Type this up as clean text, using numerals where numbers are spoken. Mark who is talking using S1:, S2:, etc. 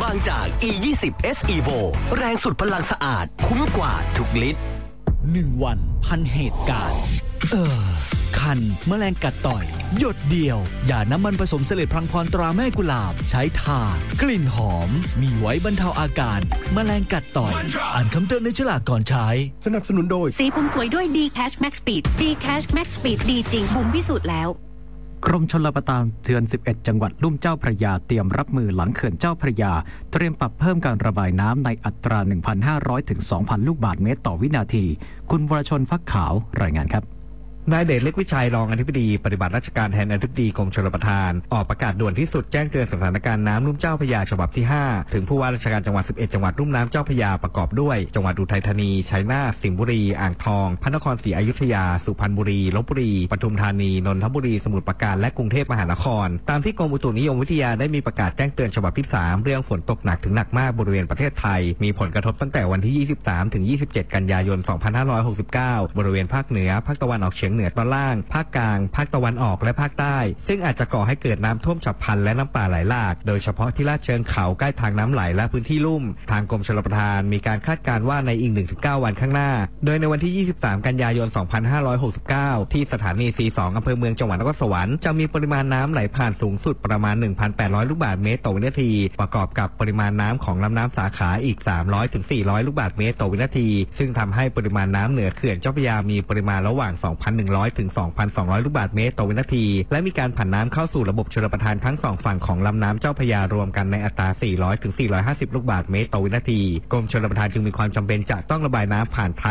S1: บางจาก E20 S Evo แรงสุดพลังสะอาดคุ้มกว่าทุกลิตร
S2: 1 วันพันเหตุการณ์คันแมลงกัดต่อยหยดเดียวอย่าน้ำมันผสมเสลดพลังพรตราแม่กุหลาบใช้ทากลิ่นหอมมีไว้บรรเทาอาการแมลงกัดต่อยอ่านคำเตือนในฉลากก่อนใช้
S3: สนับสนุนโดย
S4: สีผมสวยด้วย D Cash Max Speed D Cash Max Speed ดีจริงบุ๋มพิสูจน์แล้ว
S5: กรมชลประทานเตือน11จังหวัดลุ่มเจ้าพระยาเตรียมรับมือหลังเขื่อนเจ้าพระยาเตรียมปรับเพิ่มการระบายน้ำในอัตรา 1,500 ถึง 2,000 ลูกบาศก์เมตรต่อวินาทีคุณวรชนฟักขาวรายงานครับ
S6: นายเดชเล็กวิชัยรองอธิบดีปฏิบัติราชการแทนอธิบดีกรมชลประทานออกประกาศด่วนที่สุดแจ้งเตือนสถานการณ์น้ำลุ่มเจ้าพระยาฉบับที่5ถึงผู้ว่าราชการจังหวัด11จังหวัดลุ่มน้ำเจ้าพระยาประกอบด้วยจังหวัดอุทัยธานีชัยนาทสิงห์บุรีอ่างทองพระนครศรีอยุธยาสุพรรณบุรีลพบุรีปทุมธานีนนทบุรีสมุทรปราการและกรุงเทพมหานครตามที่กรมอุตุนิยมวิทยาได้มีประกาศแจ้งเตือนฉบับที่3เรื่องฝนตกหนักถึงหนักมากบริเวณประเทศไทยมีผลกระทบตั้งแต่วันที่23ถึง27กันยายน2569บริเวณภาคเหนือภาคตะวันออกเฉียงเหนือตอนล่างภาคกลางภาคตะวันออกและภาคใต้ซึ่งอาจจะก่อให้เกิดน้ำท่วมฉับพลันและน้ำป่าไหลหลากโดยเฉพาะที่ลาดเชิงเขาใกล้ทางน้ำไหลและพื้นที่ลุ่มทางกรมชลประทานมีการคาดการณ์ว่าในอีก 1-9 วันข้างหน้าโดยในวันที่23กันยายน2569ที่สถานี C2 อำเภอเมืองจังหวัดนครสวรรค์จะมีปริมาณน้ำไหลผ่านสูงสุดประมาณ 1,800 ลูกบาศก์เมตรต่อวินาทีประกอบกับปริมาณน้ำของลำน้ำสาขาอีก300ถึง400ลูกบาศก์เมตรต่อวินาทีซึ่งทำให้ปริมาณน้ำเหนือเขื่อนเจ้าพระยามีปริมาณระหว่าง 2,100 ถึง 2,200 ลูกบาศก์เมตรต่อวินาทีและมีการผันน้ำเข้าสู่ระบบชลประทานทั้ง2ฝั่งของลำน้ำเจ้าพระยารวมกันในอัตรา400ถึง450ลูกบาศก์เมตรต่อวินาทีกรมชลประทานจึงมีความจำเป็นจะต้องระบายน้ำผ่าน